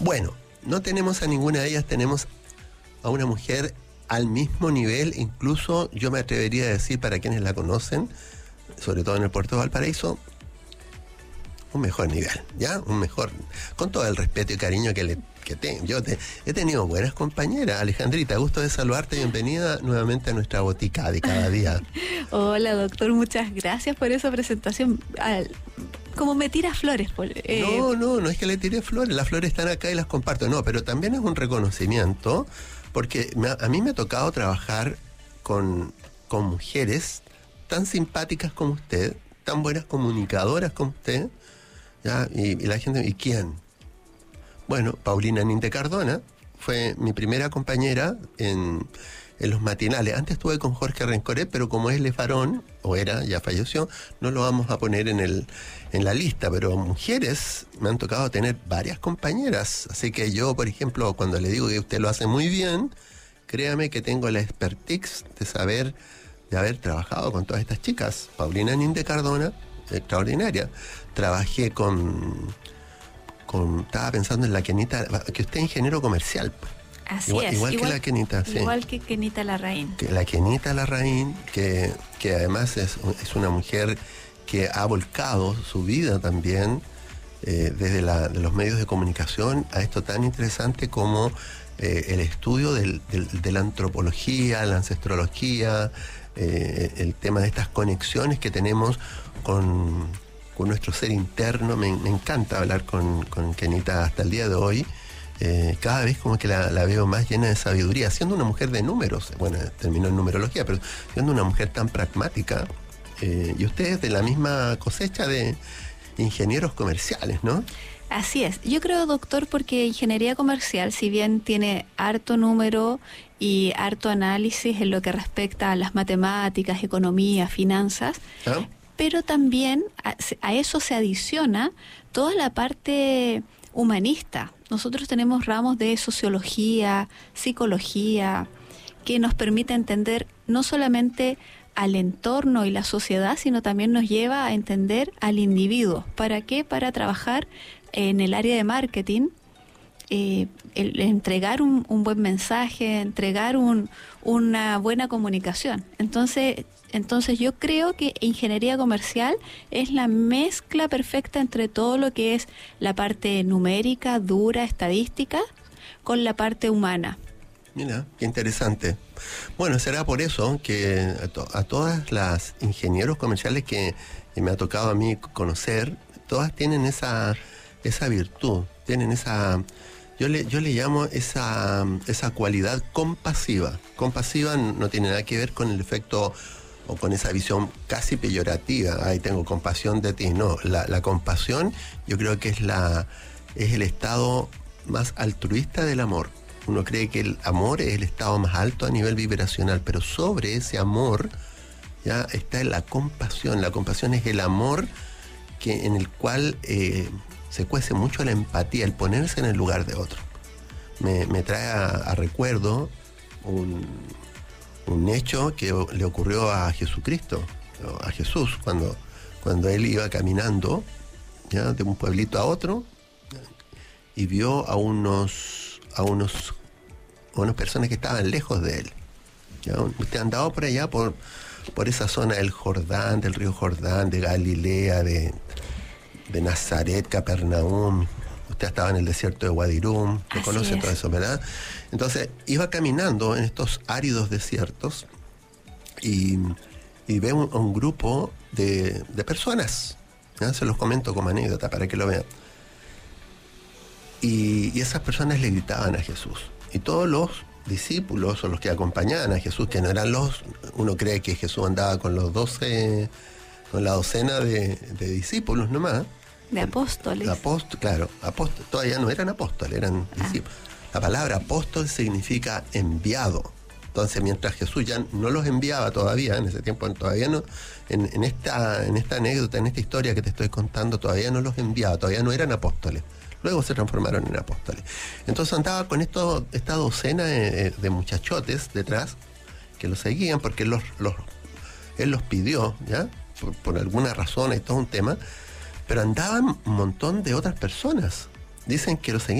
Bueno, no tenemos a ninguna de ellas, tenemos a una mujer al mismo nivel, incluso yo me atrevería a decir, para quienes la conocen, sobre todo en el puerto de Valparaíso, un mejor nivel, ¿ya? Un mejor, con todo el respeto y cariño que tengo. He tenido buenas compañeras. Alejandrita, gusto de saludarte, bienvenida nuevamente a nuestra botica de cada día. Hola, doctor, muchas gracias por esa presentación. Como me tiras flores. No es que le tire flores, las flores están acá y las comparto, no, pero también es un reconocimiento, porque a mí me ha tocado trabajar con mujeres tan simpáticas como usted, tan buenas comunicadoras como usted, ¿ya? Y la gente, ¿y quién? Bueno, Paulina Ninde Cardona fue mi primera compañera en los matinales. Antes estuve con Jorge Rencoret, pero como él es varón, o era, ya falleció, no lo vamos a poner en la lista, pero mujeres me han tocado tener varias compañeras. Así que yo, por ejemplo, cuando le digo que usted lo hace muy bien, créame que tengo la expertise de haber trabajado con todas estas chicas. Paulina Ninde Cardona, extraordinaria. Trabajé estaba pensando en la Kenita, que usted es ingeniero comercial. Así igual que la Kenita, sí. Igual que Kenita Larraín. La Kenita Larraín, que además es una mujer que ha volcado su vida también desde de los medios de comunicación a esto tan interesante como el estudio de la antropología, la ancestrología, el tema de estas conexiones que tenemos con nuestro ser interno. Me encanta hablar con Kenita hasta el día de hoy. Cada vez como que la veo más llena de sabiduría, siendo una mujer de números. Bueno, terminó en numerología, pero siendo una mujer tan pragmática. Y usted es de la misma cosecha de ingenieros comerciales, ¿no? Así es. Yo creo, doctor, porque ingeniería comercial, si bien tiene harto número y harto análisis en lo que respecta a las matemáticas, economía, finanzas, ¿ah? Pero también a eso se adiciona toda la parte humanista. Nosotros tenemos ramos de sociología, psicología, que nos permite entender no solamente al entorno y la sociedad, sino también nos lleva a entender al individuo. ¿Para qué? Para trabajar en el área de marketing, entregar un buen mensaje, entregar una buena comunicación. Entonces yo creo que ingeniería comercial es la mezcla perfecta entre todo lo que es la parte numérica, dura, estadística, con la parte humana. Mira, qué interesante. Bueno, será por eso que a todas las ingenieros comerciales que me ha tocado a mí conocer, todas tienen esa virtud, tienen esa... Yo le llamo esa cualidad compasiva. Compasiva no tiene nada que ver con el efecto o con esa visión casi peyorativa. Ay, tengo compasión de ti. No, la compasión yo creo que es el estado más altruista del amor. Uno cree que el amor es el estado más alto a nivel vibracional, pero sobre ese amor ya está la compasión. La compasión es el amor en el cual se cuece mucho la empatía, el ponerse en el lugar de otro. Me trae a recuerdo un hecho que le ocurrió a Jesucristo, a Jesús, cuando él iba caminando, ¿ya?, de un pueblito a otro, y vio a unas personas que estaban lejos de él. ¿Ya? Usted ha andado por allá, por esa zona del Jordán, del río Jordán, de Galilea, de Nazaret, Capernaum. Usted estaba en el desierto de Guadirum, que conoce todo eso, ¿verdad? Entonces, iba caminando en estos áridos desiertos y ve a un grupo de personas. ¿Ya? Se los comento como anécdota para que lo vean. Y esas personas le gritaban a Jesús. Y todos los discípulos o los que acompañaban a Jesús, que no eran uno cree que Jesús andaba con los 12, con la docena de discípulos nomás. De apóstoles. Claro, todavía no eran apóstoles, eran discípulos. La palabra apóstol significa enviado. Entonces, mientras Jesús ya no los enviaba todavía, en ese tiempo todavía no, en esta anécdota, en esta historia que te estoy contando, todavía no los enviaba, todavía no eran apóstoles. Luego se transformaron en apóstoles. Entonces andaba con esta docena de muchachotes detrás que lo seguían porque él los pidió, ¿ya? Por alguna razón, hay todo un tema. Pero andaban un montón de otras personas. Dicen que lo seguían